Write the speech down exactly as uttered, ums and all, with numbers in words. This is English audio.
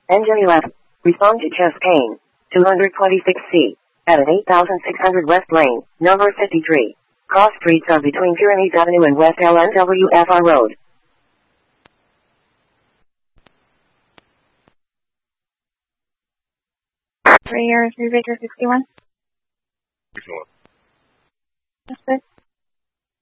Engine eleven. Respond to chest pain. two twenty-six C. At an eight thousand six hundred West Lane, number fifty-three. Cross streets are between Pyrenees Avenue and West L N W F R Road. Three years, three Baker sixty-one. sixty-one. That's it.